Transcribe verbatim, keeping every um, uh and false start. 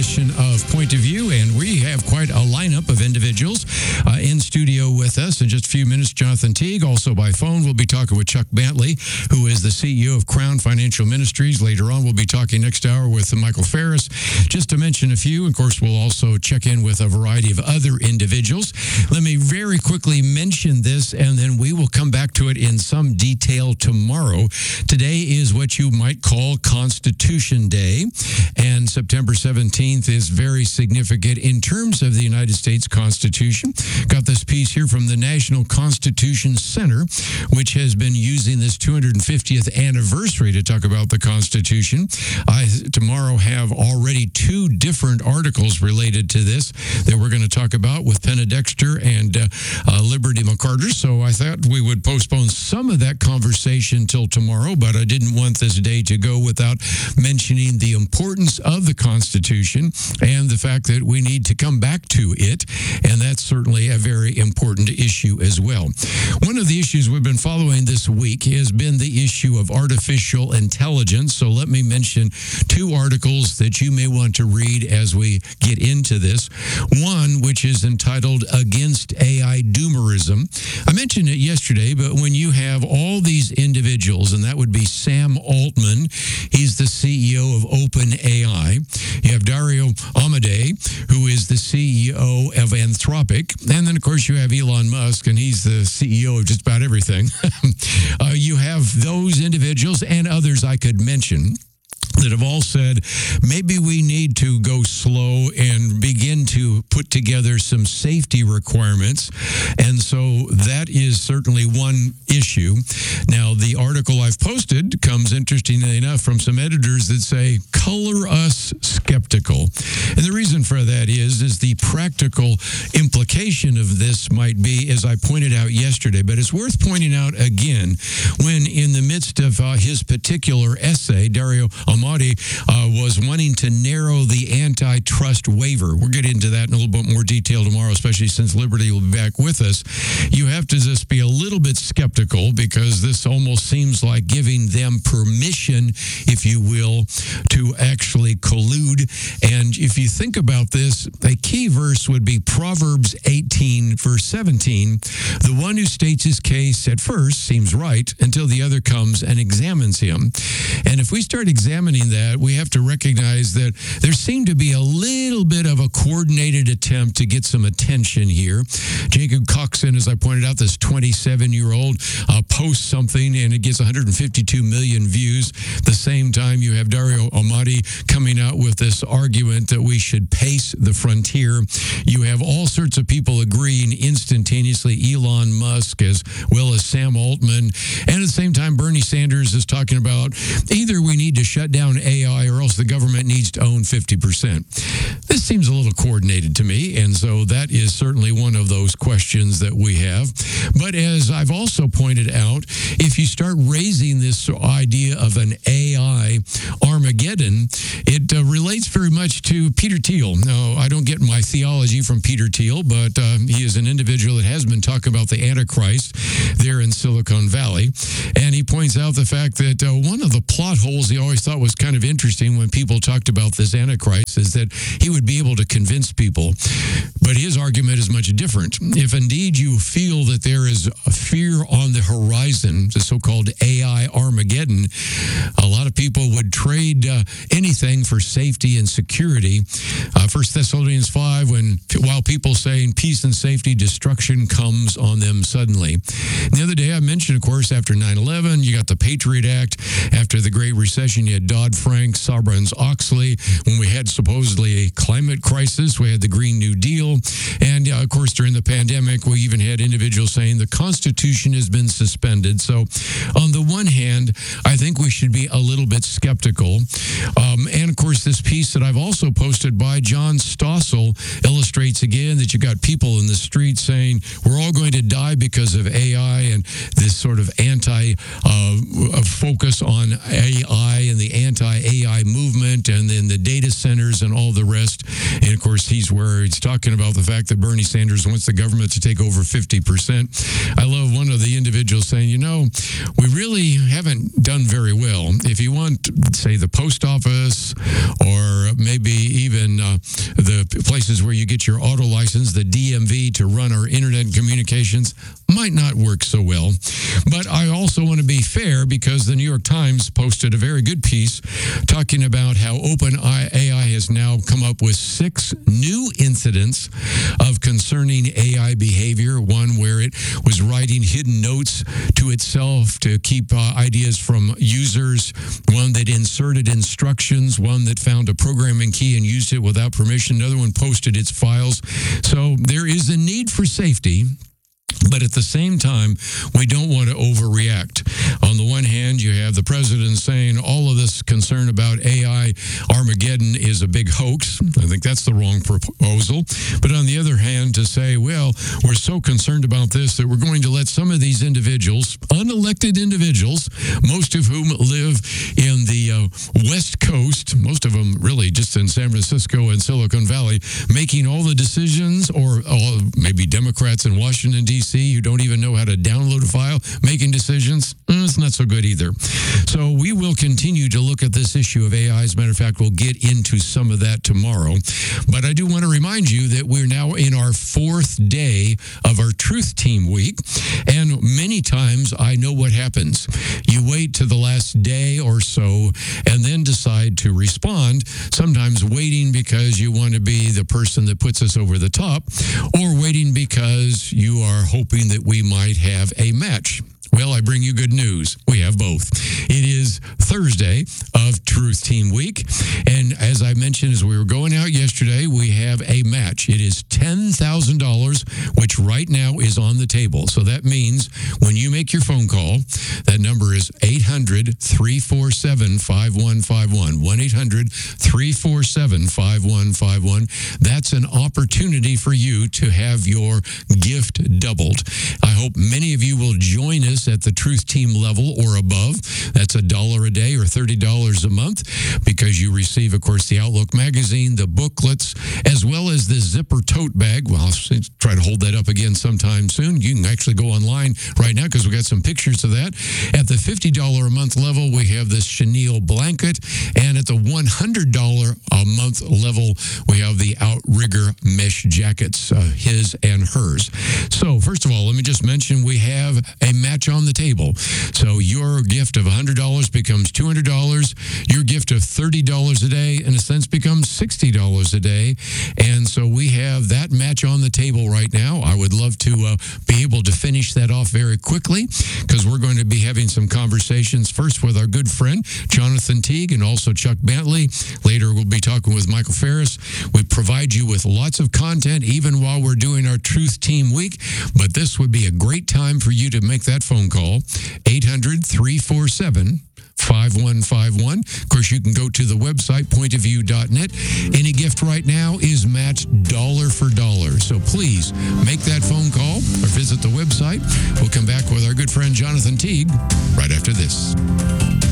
edition of Point of View, and we have quite a lineup of individuals uh, in studio with us. In just a few minutes, Jonathan Teague. Also by phone, we'll be talking with Chuck Bentley, who is the C E O of Crown Financial Ministries. Later on, we'll be talking next hour with Michael Ferris. Just to mention a few, of course, we'll also check in with a variety of other individuals. Let me very quickly mention this, and then we will come back to it in some detail tomorrow. Today is what you might call Constitution Day, and September seventeenth is very significant in terms of the United States Constitution. Got this piece here from the National Constitution Center, which has been using this two hundred fiftieth anniversary to talk about the Constitution. I tomorrow have already two different articles related to this that we're going to talk about with Penna Dexter and uh, uh, Liberty McCarter. So I thought we would postpone some of that conversation till tomorrow, but I didn't want this day to go without mentioning the importance of the Constitution and the fact that we need to come back to it, and that's certainly a very important issue as well. One of the issues we've been following this week has been the issue of artificial intelligence, so let me mention two articles that you may want to read as we get into this. One, which is entitled Against A I Doomerism. I mentioned it yesterday, but when you have all these individuals, and that would be Sam Altman, he's the C E O of OpenAI. You have Dario Amodei, who is the C E O of Anthropic. And then, of course, you have Elon Musk, and he's the C E O of just about everything. uh, you have those individuals and others I could mention that have all said, maybe we need to go slow and begin to put together some safety requirements. And so that is certainly one issue. Now, the article I've posted comes, interestingly enough, from some editors that say, color us skeptical. And the reason for that is, is the practical implication of this might be, as I pointed out yesterday, but it's worth pointing out again, when in the midst of uh, his particular essay, Dario Amodei uh, was wanting to narrow the antitrust waiver. We'll get into that in a little bit more detail tomorrow, especially since Liberty will be back with us. You have to just be a little bit skeptical, because this almost seems like giving them permission, if you will, to actually collude. And if you think about this, a key verse would be Proverbs eighteen, verse seventeen. The one who states his case at first seems right until the other comes and examines him. And if we start examining that, we have to recognize that there seemed to be a little bit of a coordinated attempt to get some attention here. Jacob Coxon, as I pointed out, this twenty-seven-year-old uh, posts something and it gets one hundred fifty-two million views. The same time, you have Dario Amodei coming out with this argument that we should pace the frontier. You have all sorts of people agreeing instantaneously, Elon Musk as well as Sam Altman. And at the same time, Bernie Sanders is talking about either we need to shut down A I or else the government needs to own fifty percent. This seems a little coordinated to me, and so that is certainly one of those questions that we have. But as I've also pointed out, if you start raising this idea of an A I Armageddon, it uh, relates very much to Peter Thiel. Now, I don't get my theology from Peter Thiel, but uh, he is an individual that has been talking about the Antichrist there in Silicon Valley, and he points out the fact that uh, one of the plot holes he always thought was kind of interesting when people talked about this Antichrist is that he would be able to convince people. But his argument is much different. If indeed you feel that there is a fear on the horizon, the so-called A I Armageddon, a lot of people would trade uh, anything for safety and security. Uh, First Thessalonians five, when while people saying peace and safety, destruction comes on them suddenly. The other day I mentioned, of course, after nine eleven, you got the Patriot Act. After the Great Recession, you had Dodd-Frank, Sarbanes-Oxley. When we had supposedly a climate crisis, we had the Green New Deal. And, uh, of course, during the pandemic, we even had individuals saying the Constitution has been suspended. So, on the one hand, I think we should be a little bit skeptical. Um, and, of course, this piece that I've also posted by John Stossel illustrates again that you got people in the street saying we're all going to die because of A I, and this sort of anti uh, focus on A I and the anti-A I movement, and then the data centers and all the rest. And, of course, he's where he's talking about the fact that Bernie Sanders wants the government to take over fifty percent. I love one of the individuals saying, you know, we really haven't done very well. If you want, say, the post office or maybe even uh, the places where you get your auto license, the D M V, to run our internet and communications might not work so well. But I also want to be fair, because the New York Times posted a very good piece talking about how OpenAI has now come up with six new incidents of concerning A I behavior. One where it was writing hidden notes to itself to keep uh, ideas from users, one that inserted instructions, one that found a programming key and used it without permission, another one posted its files. So there is a need for safety. But at the same time, we don't want to overreact. On the one hand, you have the president saying all of this concern about A I Armageddon is a big hoax. I think that's the wrong proposal. But on the other hand, to say, well, we're so concerned about this that we're going to let some of these individuals, unelected individuals, most of whom live in the uh, West Coast, most of them really just in San Francisco and Silicon Valley, making all the decisions, or uh, maybe Democrats in Washington, D C who don't even know how to download a file, making decisions. Mm, it's not so good either. So we will continue to look at this issue of A I. As a matter of fact, we'll get into some of that tomorrow. But I do want to remind you that we're now in our fourth day of our Truth Team Week. And many times I know what happens. You wait to the last day or so and then decide to respond, sometimes waiting because you want to be the person that puts us over the top, or waiting because you are hoping that we might have a match. Well, I bring you good news. We have both. It is Thursday of Truth Team Week. And as I mentioned, as we were going out yesterday, we have a match. It is ten thousand dollars, which right now is on the table. So that means when you make your phone call, that number is eight hundred, three four seven, five one five one. one eight hundred, three four seven, five one five one. That's an opportunity for you to have your gift doubled. I hope many of you will join us at the Truth Team level or above. That's a dollar a day or thirty dollars a month, because you receive, of course, the Outlook magazine, the booklets, as well as this zipper tote bag. Well, I'll try to hold that up again sometime soon. You can actually go online right now because we got some pictures of that. At the fifty dollars a month level, we have this chenille blanket. And at the one hundred dollars a month level, we have the Outrigger mesh jackets, uh, his and hers. So first of all, let me just mention we have a match on the table. So your gift of one hundred dollars becomes two hundred dollars. Your gift of thirty dollars a day, in a sense, becomes sixty dollars a day. And so we have that match on the table right now. I would love to uh, be able to finish that off very quickly, because we're going to be having some conversations first with our good friend, Jonathan Teague, and also Chuck Bentley. Later, we'll be talking with Michael Ferris. We provide you with lots of content, even while we're doing our Truth Team Week. But this would be a great time for you to make that phone call, eight hundred, three four seven, five one five one. Of course, you can go to the website, point of view dot net. Any gift right now is matched dollar for dollar. So please make that phone call or visit the website. We'll come back with our good friend Jonathan Teague right after this.